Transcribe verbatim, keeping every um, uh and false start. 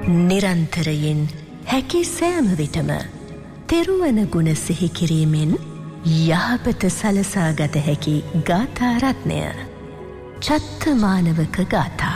නිරන්තරයෙන් හැකි සෑම විටම තෙරුවන ගුණ සිහි කිරීමෙන් යහපත සලසා ගත හැකි ගාථා රත්නය චත්තමානවක ගාථා.